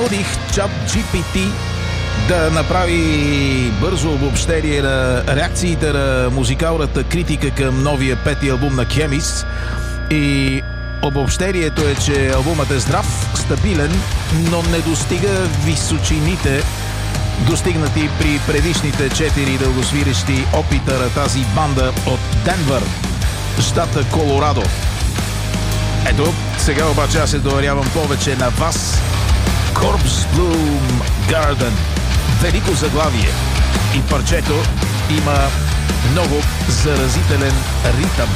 принудих чат GPT да направи бързо обобщение на реакциите на музикалната критика към новия пети албум на Chemist. И обобщението е, че албумът е здрав, стабилен, но не достига височините, достигнати при предишните 4 дългосвирещи опита на тази банда от Денвър, щата Колорадо. Ето, сега обаче аз се доверявам повече на вас. Corpse Bloom Garden. Велико заглавие. И парчето има много заразителен ритъм.